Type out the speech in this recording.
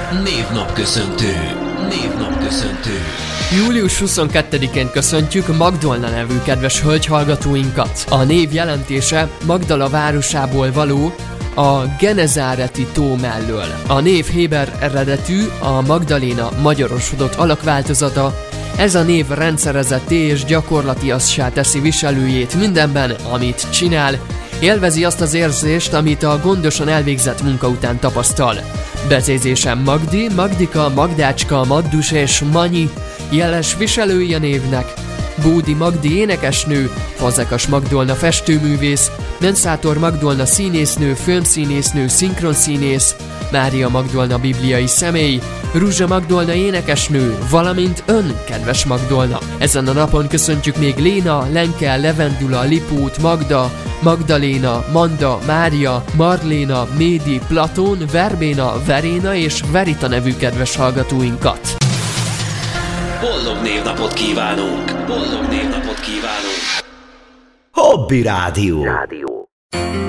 Névnapköszöntő. Július 22-én köszöntjük Magdolna nevű kedves hölgyhallgatóinkat. A név jelentése Magdala városából való, a Genezáreti tó mellől. A név héber eredetű, a Magdaléna magyarosodott alakváltozata. Ez a név rendszerezetté és gyakorlatiassá teszi viselőjét mindenben, amit csinál. Élvezi azt az érzést, amit a gondosan elvégzett munka után tapasztal. Becézésen Magdi, Magdika, Magdácska, Maddus és Manyi jeles viselői a névnek. Bódi Magdi énekesnő, Fazekas Magdolna festőművész, Menszátor Magdolna színésznő, filmszínésznő, szinkronszínész, Mária Magdolna bibliai személy, Ruzsa Magdolna énekesnő, valamint ön, kedves Magdolna. Ezen a napon köszöntjük még Léna, Lenke, Levendula, Lipót, Magda, Magdaléna, Manda, Mária, Marléna, Médi, Platón, Verbéna, Veréna és Verita nevű kedves hallgatóinkat. Boldog névnapot kívánunk! Hobby Rádió.